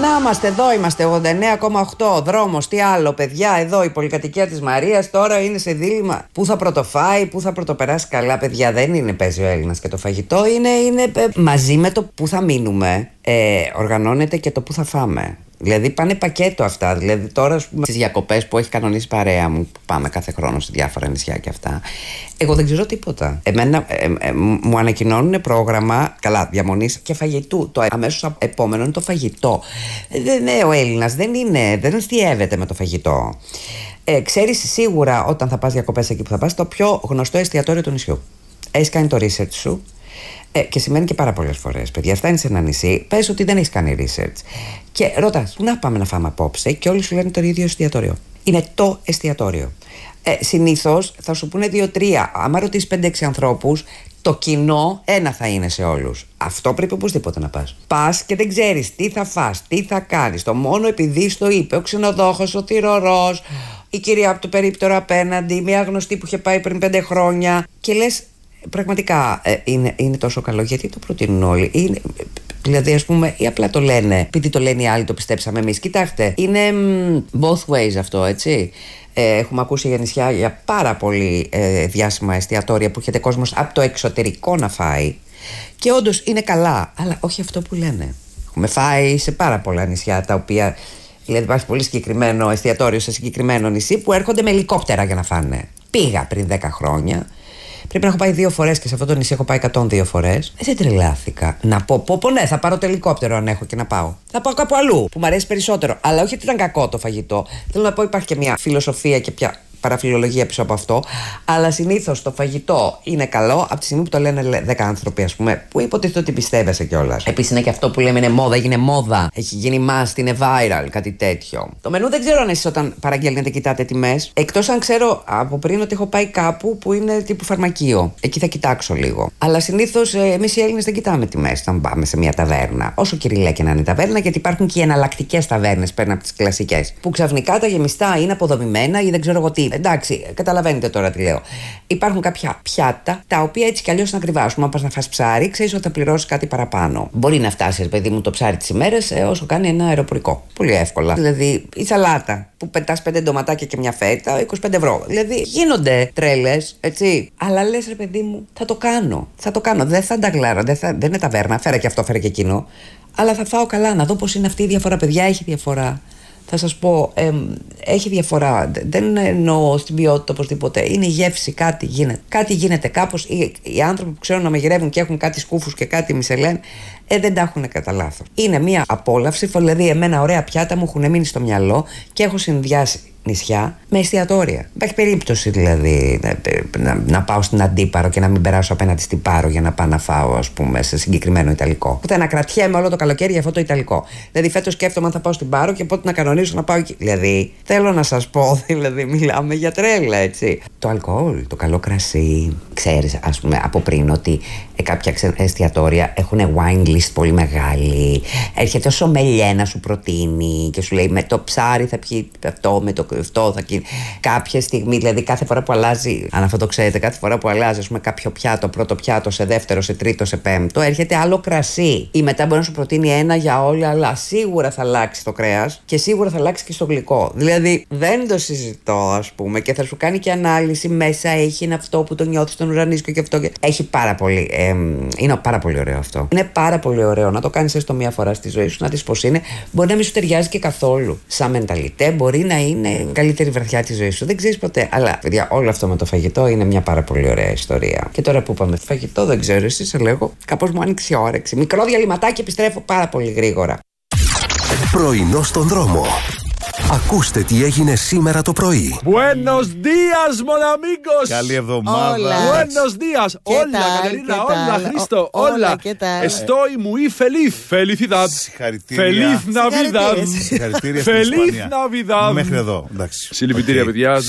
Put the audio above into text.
Να είμαστε εδώ, είμαστε 89,8. Δρόμος, τι άλλο, παιδιά, εδώ η πολυκατοικία της Μαρίας τώρα είναι σε δίλημμα. Πού θα πρωτοφάει, πού θα πρωτοπεράσει καλά, παιδιά. Δεν είναι παίζει ο Έλληνας και το φαγητό. Είναι μαζί με το πού θα μείνουμε, οργανώνεται και το πού θα φάμε. Δηλαδή πάνε πακέτο αυτά. Δηλαδή τώρα στις διακοπές που έχει κανονίσει παρέα μου, που πάμε κάθε χρόνο σε διάφορα νησιά και αυτά, εγώ δεν ξέρω τίποτα. Εμένα μου ανακοινώνουν πρόγραμμα, καλά, διαμονής και φαγητού. Το αμέσως επόμενο είναι το φαγητό. Ο Έλληνας δεν αστιεύεται με το φαγητό. Ξέρεις σίγουρα όταν θα πας διακοπές εκεί που θα πας, το πιο γνωστό εστιατόριο του νησιού. Έχεις κάνει το research σου. Και σημαίνει και πάρα πολλές φορές, παιδιά, φτάνεις σε ένα νησί, πες ότι δεν έχεις κάνει research και ρωτάς, πού να πάμε να φάμε απόψε, και όλοι σου λένε το ίδιο εστιατόριο. Είναι το εστιατόριο. Συνήθως θα σου πούνε 2-3. Άμα ρωτήσεις 5-6 ανθρώπους, το κοινό ένα θα είναι σε όλους. Αυτό πρέπει οπωσδήποτε να πας. Πας και δεν ξέρεις τι θα φας, τι θα κάνεις. Το μόνο επειδή στο είπε ο ξενοδόχος, ο θηρορός, η κυρία από το περίπτερο απέναντι, μια γνωστή που είχε πάει πριν 5 χρόνια, και λες. Πραγματικά είναι τόσο καλό, γιατί το προτείνουν όλοι. Δηλαδή, ας πούμε, ή απλά το λένε, επειδή το λένε οι άλλοι, το πιστέψαμε εμείς. Κοιτάξτε, είναι both ways αυτό, έτσι. Έχουμε ακούσει για νησιά για πάρα πολύ διάσημα εστιατόρια που έρχεται κόσμος από το εξωτερικό να φάει. Και όντως είναι καλά, αλλά όχι αυτό που λένε. Έχουμε φάει σε πάρα πολλά νησιά τα οποία. Δηλαδή, υπάρχει πολύ συγκεκριμένο εστιατόριο σε συγκεκριμένο νησί που έρχονται με ελικόπτερα για να φάνε. Πήγα πριν 10 χρόνια. Πρέπει να έχω πάει 2 φορές και σε αυτό το νησί έχω πάει 102 φορές. Δεν τρελάθηκα. Να πω, ναι, θα πάρω το ελικόπτερο αν έχω και να πάω. Θα πάω κάπου αλλού που μου αρέσει περισσότερο. Αλλά όχι ότι ήταν κακό το φαγητό. Θέλω να πω, υπάρχει και μια φιλοσοφία και πια παραφιλολογία πίσω από αυτό. Αλλά συνήθως το φαγητό είναι καλό από τη στιγμή που το λένε 10 άνθρωποι, ας πούμε, που υποτίθεται ότι πιστεύεσαι κιόλας. Επίσης είναι και αυτό που λέμε είναι μόδα, έγινε μόδα. Έχει γίνει must, είναι viral, κάτι τέτοιο. Το μενού δεν ξέρω αν εσείς όταν παραγγέλνετε κοιτάτε τιμές. Εκτός αν ξέρω από πριν ότι έχω πάει κάπου που είναι τύπου φαρμακείο. Εκεί θα κοιτάξω λίγο. Αλλά συνήθως εμείς οι Έλληνες δεν κοιτάμε τιμές όταν πάμε σε μια ταβέρνα. Όσο κυριλέ και να είναι η ταβέρνα, γιατί υπάρχουν και οι εναλλακτικές ταβέρνες πέραν από τις κλασικές. Που ξαφνικά τα γεμιστά είναι αποδομημένα ή δεν ξέρω εγώ τι. Εντάξει, καταλαβαίνετε τώρα τι λέω. Υπάρχουν κάποια πιάτα τα οποία έτσι κι αλλιώς είναι ακριβά. Αν πας να φας ψάρι, ξέρεις ότι θα πληρώσεις κάτι παραπάνω. Μπορεί να φτάσει, παιδί μου, το ψάρι της ημέρας όσο κάνει ένα αεροπορικό. Πολύ εύκολα. Δηλαδή, η σαλάτα που πετάς 5 ντοματάκια και μια φέτα, 25 ευρώ. Δηλαδή, γίνονται τρέλες, έτσι. Αλλά λες, ρε παιδί μου, θα το κάνω. Δεν θα ανταγλάρω. Δεν είναι ταβέρνα. Φέρε και αυτό, φέρε και εκείνο. Αλλά θα φάω καλά, να δω πώς είναι αυτή η διαφορά. Παιδιά, έχει διαφορά. Θα σας πω, έχει διαφορά. Δεν εννοώ στην ποιότητα οπωσδήποτε. Είναι η γεύση, κάτι γίνεται. Κάτι γίνεται κάπως. Οι άνθρωποι που ξέρουν να μαγειρεύουν και έχουν κάτι σκούφους και κάτι μισελέν, δεν τα έχουν κατά λάθος. Είναι μια απόλαυση. Δηλαδή, εμένα ωραία πιάτα μου έχουν μείνει στο μυαλό και έχω συνδυάσει νησιά με εστιατόρια. Υπάρχει περίπτωση δηλαδή να πάω στην Αντίπαρο και να μην περάσω απέναντι στην Πάρο για να πάω να φάω, ας πούμε, σε συγκεκριμένο Ιταλικό. Οπότε να κρατιέμαι όλο το καλοκαίρι για αυτό το Ιταλικό. Δηλαδή, φέτος σκέφτομαι αν θα πάω στην Πάρο και πότε να κανονίσω να πάω εκεί. Δηλαδή, θέλω να σας πω, δηλαδή, μιλάμε για τρέλα, έτσι. Το αλκοόλ, το καλό κρασί. Ξέρεις, ας πούμε, από πριν ότι κάποια εστιατόρια έχουν wine list πολύ μεγάλη. Έρχεται ο σομελιέ να σου προτείνει και σου λέει με το ψάρι θα πιει αυτό, με το κρυφτό θα γίνει. Κάποια στιγμή, δηλαδή κάθε φορά που αλλάζει, αν αυτό το ξέρετε, κάθε φορά που αλλάζει, ας πούμε, κάποιο πιάτο, πρώτο πιάτο σε δεύτερο, σε τρίτο, σε πέμπτο, έρχεται άλλο κρασί. Ή μετά μπορεί να σου προτείνει ένα για όλα, αλλά σίγουρα θα αλλάξει το κρέας και σίγουρα θα αλλάξει και στο γλυκό. Δηλαδή δεν το συζητώ, ας πούμε, και θα σου κάνει και ανάλυση μέσα. Έχει είναι αυτό που το νιώθει στον ουρανίσκο και αυτό. Έχει πάρα πολύ. Είναι πάρα πολύ ωραίο αυτό. Είναι πάρα πολύ ωραίο να το κάνεις έστω μία φορά στη ζωή σου, να δεις πώς είναι. Μπορεί να μην σου ταιριάζει και καθόλου. Σαν μενταλιτέ, μπορεί να είναι καλύτερη βραδιά της ζωής σου. Δεν ξέρεις ποτέ. Αλλά, παιδιά, όλο αυτό με το φαγητό είναι μια πάρα πολύ ωραία ιστορία. Και τώρα που είπαμε φαγητό, δεν ξέρω, εσύ σε λέγω. Κάπως μου άνοιξε η όρεξη. Μικρό διαλυματάκι, επιστρέφω πάρα πολύ γρήγορα. Πρωινό στον δρόμο. Ακούστε τι έγινε σήμερα το πρωί. Buenos días, mon amigos. Καλή εβδομάδα. Buenos días. Hola, Caterina. Hola, Χρήστο. Hola. Estoy muy feliz. Felicidad. Συγχαρητήρια. Feliz Navidad. Συγχαρητήρια. Feliz Navidad. Μέχρι εδώ. Εντάξει. Συλληπιτήρια, παιδιά.